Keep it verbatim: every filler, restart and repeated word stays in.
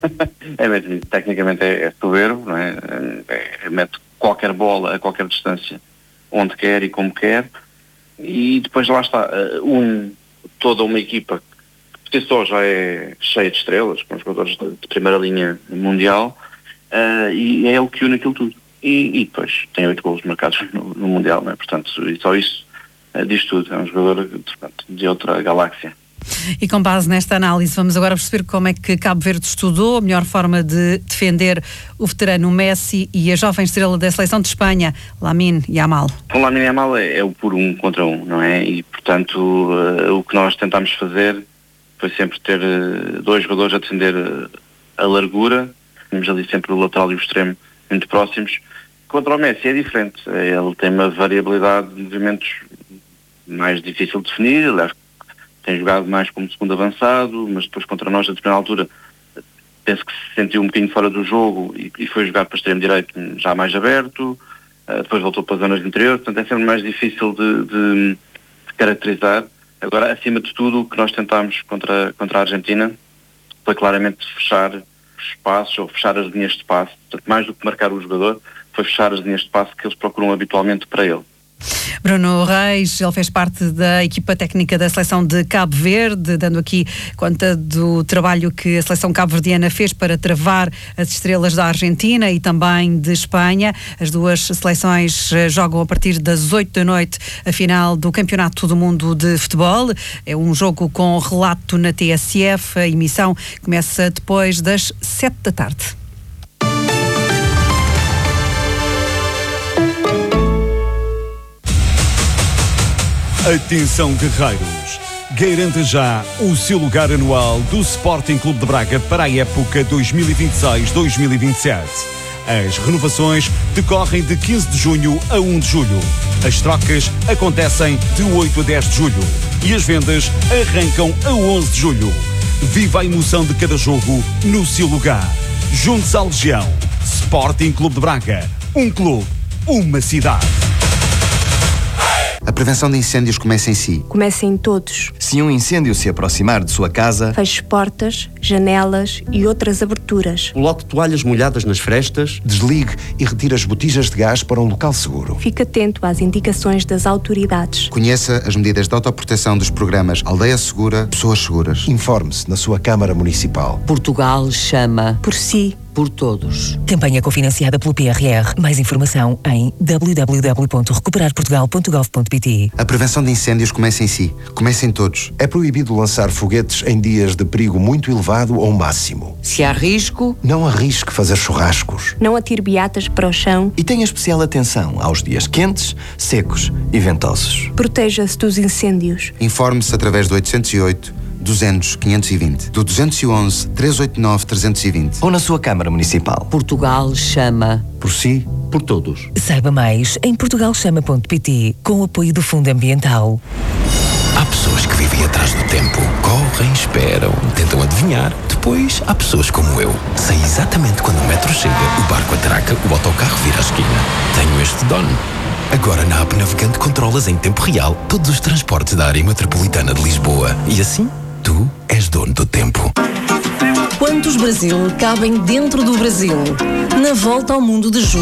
É mesmo, tecnicamente é, é soberbo, não é? É, é, mete qualquer bola a qualquer distância, onde quer e como quer, e depois lá está, um, toda uma equipa que por si só já é cheia de estrelas, com os jogadores de, de primeira linha mundial, uh, e é ele que une aquilo tudo. E, e depois tem oito golos marcados no, no Mundial, não é? Portanto, e só isso uh, diz tudo, é um jogador portanto, de outra galáxia. E com base nesta análise, vamos agora perceber como é que Cabo Verde estudou a melhor forma de defender o veterano Messi e a jovem estrela da seleção de Espanha, Lamine Yamal. O Lamine Yamal é, é o por um contra um, não é? E, portanto, uh, o que nós tentámos fazer foi sempre ter uh, dois jogadores a defender uh, a largura. Temos ali sempre o lateral e o extremo muito próximos. Contra o Messi é diferente. Ele tem uma variabilidade de movimentos mais difícil de definir. Aliás, tem jogado mais como segundo avançado, mas depois contra nós, a determinada altura, penso que se sentiu um bocadinho fora do jogo e, e foi jogar para extremo direito já mais aberto, uh, depois voltou para as zonas de interior, portanto é sempre mais difícil de, de, de caracterizar. Agora, acima de tudo, o que nós tentámos contra, contra a Argentina foi claramente fechar os espaços, ou fechar as linhas de passe, portanto, mais do que marcar o jogador, foi fechar as linhas de passe que eles procuram habitualmente para ele. Bruno Reis, ele fez parte da equipa técnica da seleção de Cabo Verde, dando aqui conta do trabalho que a seleção cabo-verdiana fez para travar as estrelas da Argentina e também de Espanha. As duas seleções jogam a partir das oito da noite a final do Campeonato do Mundo de Futebol. É um jogo com relato na T S F. A emissão começa depois das sete da tarde. Atenção, guerreiros! Garanta já o seu lugar anual do Sporting Clube de Braga para a época dois mil e vinte e seis dois mil e vinte e sete. As renovações decorrem de quinze de junho a um de julho. As trocas acontecem de oito a dez de julho. E as vendas arrancam a onze de julho. Viva a emoção de cada jogo no seu lugar. Junte-se à Legião. Sporting Clube de Braga. Um clube, uma cidade. A prevenção de incêndios começa em si. Começa em todos. Se um incêndio se aproximar de sua casa, feche portas, janelas e outras aberturas. Coloque toalhas molhadas nas frestas. Desligue e retire as botijas de gás para um local seguro. Fique atento às indicações das autoridades. Conheça as medidas de autoproteção dos programas Aldeia Segura, Pessoas Seguras. Informe-se na sua Câmara Municipal. Portugal chama por si. Por todos. Campanha cofinanciada pelo P R R. Mais informação em w w w ponto recuperar portugal ponto gov ponto p t. A prevenção de incêndios começa em si. Começa em todos. É proibido lançar foguetes em dias de perigo muito elevado ou máximo. Se há risco, não arrisque fazer churrascos. Não atire beatas para o chão. E tenha especial atenção aos dias quentes, secos e ventosos. Proteja-se dos incêndios. Informe-se através do oitocentos e oito, duzentos, quinhentos e vinte, do duzentos e onze, trezentos e oitenta e nove, trezentos e vinte. Ou na sua Câmara Municipal. Portugal chama. Por si, por todos. Saiba mais em portugal chama ponto p t, com o apoio do Fundo Ambiental. Há pessoas que vivem atrás do tempo, correm, esperam, tentam adivinhar. Depois há pessoas como eu. Sei exatamente quando o metro chega, o barco atraca, o autocarro vira à esquina. Tenho este dono. Agora na app Navegante controlas em tempo real todos os transportes da área metropolitana de Lisboa. E assim, tu és dono do tempo. Quantos Brasil cabem dentro do Brasil? Na volta ao mundo de julho.